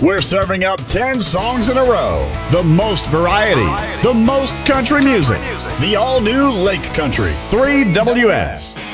We're serving up 10 songs in a row. The most variety, the most country music. The all-new Lake Country 3WS.